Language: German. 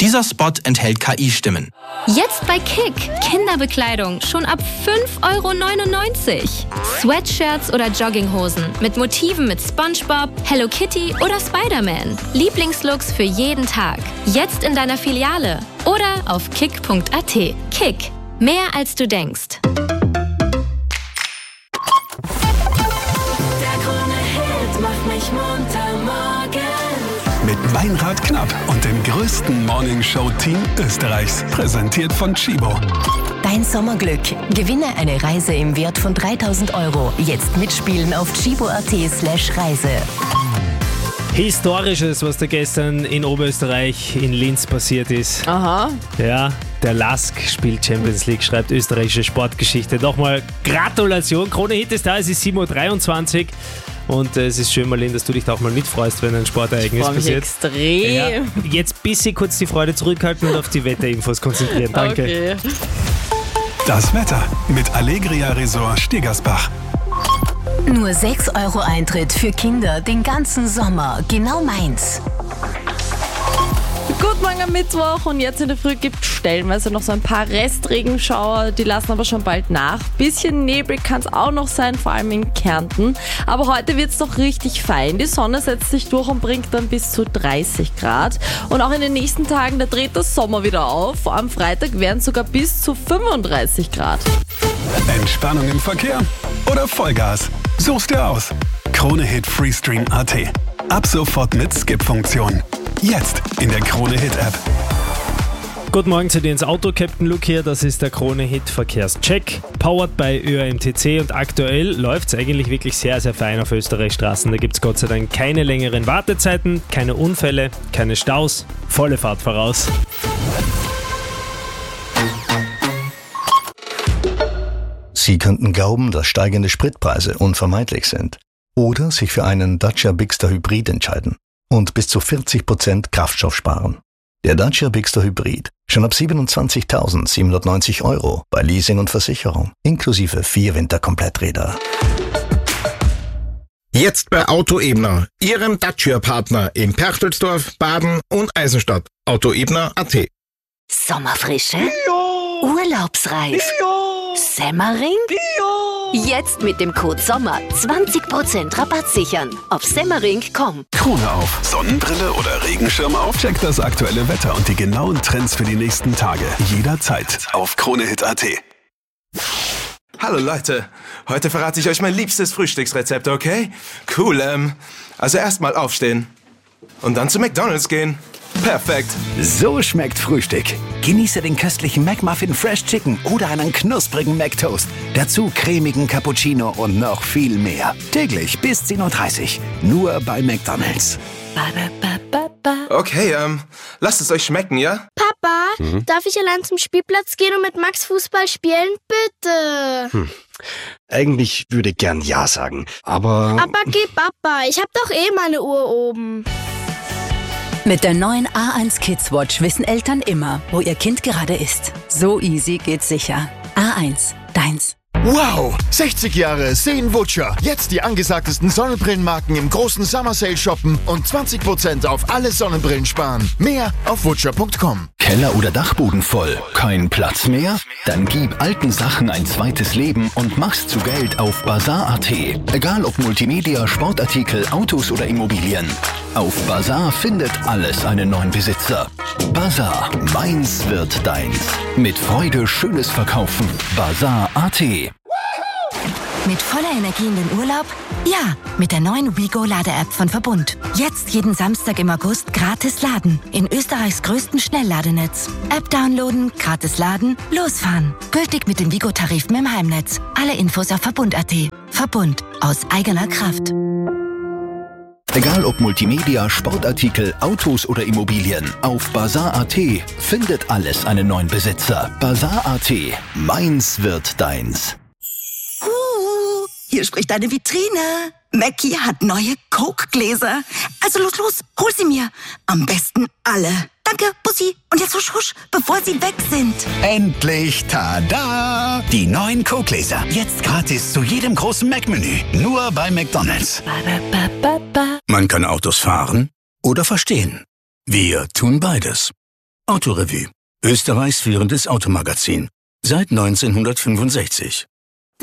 Dieser Spot enthält KI-Stimmen. Jetzt bei Kick. Kinderbekleidung schon ab 5,99 €. Sweatshirts oder Jogginghosen mit Motiven mit SpongeBob, Hello Kitty oder Spider-Man. Lieblingslooks für jeden Tag. Jetzt in deiner Filiale oder auf kick.at. Kick. Mehr als du denkst. Mit Meinrad Knapp und dem größten Morningshow-Team Österreichs. Präsentiert von Chibo. Dein Sommerglück. Gewinne eine Reise im Wert von 3.000 €. Jetzt mitspielen auf chibo.at/Reise. Historisches, was da gestern in Oberösterreich in Linz passiert ist. Aha. Ja, der Lask spielt Champions League, schreibt österreichische Sportgeschichte. Nochmal Gratulation. Krone Hit ist da, es ist 7:23 Uhr. Und es ist schön, Marlene, dass du dich da auch mal mitfreust, wenn ein Sportereignis passiert. Extrem. Ja, jetzt ein bisschen kurz die Freude zurückhalten und auf die Wetterinfos konzentrieren. Danke. Okay. Das Wetter mit Allegria Resort Stegersbach. Nur 6 € Eintritt für Kinder den ganzen Sommer. Genau meins. Guten Morgen am Mittwoch und jetzt in der Früh gibt es stellenweise noch so ein paar Restregenschauer, die lassen aber schon bald nach. Bisschen neblig kann es auch noch sein, vor allem in Kärnten. Aber heute wird es doch richtig fein. Die Sonne setzt sich durch und bringt dann bis zu 30 Grad. Und auch in den nächsten Tagen, da dreht der Sommer wieder auf. Am Freitag wären es sogar bis zu 35 Grad. Entspannung im Verkehr oder Vollgas? Such's dir aus. Krone Hit Freestream.at. Ab sofort mit Skip-Funktion. Jetzt in der Krone Hit App. Guten Morgen zu dir ins Auto, Captain Luke hier. Das ist der Krone Hit Verkehrscheck. Powered by ÖAMTC und aktuell läuft es eigentlich wirklich sehr, sehr fein auf Österreichs Straßen. Da gibt es Gott sei Dank keine längeren Wartezeiten, keine Unfälle, keine Staus, volle Fahrt voraus. Sie könnten glauben, dass steigende Spritpreise unvermeidlich sind. Oder sich für einen Dacia Bigster Hybrid entscheiden und bis zu 40% Kraftstoff sparen. Der Dacia Bigster Hybrid schon ab 27.790 € bei Leasing und Versicherung, inklusive 4 Winterkompletträder. Jetzt bei Auto Ebner, Ihrem Dacia-Partner in Perchtoldsdorf, Baden und Eisenstadt. Autoebner.at. Sommerfrische? Ja. Urlaubsreif? Ja. Semmering? Ja. Jetzt mit dem Code SOMMER 20% Rabatt sichern auf semmering.com. Krone auf. Sonnenbrille oder Regenschirm auf? Checkt das aktuelle Wetter und die genauen Trends für die nächsten Tage. Jederzeit auf KroneHit.at. Hallo Leute, heute verrate ich euch mein liebstes Frühstücksrezept, okay? Cool, also erstmal aufstehen und dann zu McDonald's gehen. Perfekt. So schmeckt Frühstück. Genieße den köstlichen McMuffin Fresh Chicken oder einen knusprigen McToast. Dazu cremigen Cappuccino und noch viel mehr. Täglich bis 10:30 Uhr. Nur bei McDonald's. Okay, lasst es euch schmecken, ja? Papa, darf ich allein zum Spielplatz gehen und mit Max Fußball spielen? Bitte. Eigentlich würde ich gern Ja sagen, aber... Aber gib Papa, ich hab doch eh meine Uhr oben. Mit der neuen A1 Kids Watch wissen Eltern immer, wo ihr Kind gerade ist. So easy geht's sicher. A1, deins. Wow! 60 Jahre Seen-Wutscher. Jetzt die angesagtesten Sonnenbrillenmarken im großen Summer Sale shoppen und 20% auf alle Sonnenbrillen sparen. Mehr auf wutscher.com. Keller oder Dachboden voll? Kein Platz mehr? Dann gib alten Sachen ein zweites Leben und mach's zu Geld auf Bazar.at. Egal ob Multimedia, Sportartikel, Autos oder Immobilien. Auf Bazar findet alles einen neuen Besitzer. Bazar, meins wird deins. Mit Freude schönes Verkaufen. Bazar.at. Mit voller Energie in den Urlaub? Ja, mit der neuen WeGo-Lade-App von Verbund. Jetzt jeden Samstag im August gratis laden. In Österreichs größten Schnellladenetz. App downloaden, gratis laden, losfahren. Gültig mit dem WeGo-Tarif im Heimnetz. Alle Infos auf Verbund.at. Verbund. Aus eigener Kraft. Egal ob Multimedia, Sportartikel, Autos oder Immobilien. Auf Bazar.at findet alles einen neuen Besitzer. Bazar.at. Meins wird deins. Hier spricht eine Vitrine. Mackie hat neue Coke-Gläser. Also los, hol sie mir. Am besten alle. Danke, Bussi. Und jetzt husch, husch, bevor sie weg sind. Endlich, tada! Die neuen Coke-Gläser. Jetzt gratis zu jedem großen Mac-Menü. Nur bei McDonald's. Man kann Autos fahren oder verstehen. Wir tun beides. Autorevue, Österreichs führendes Automagazin. Seit 1965.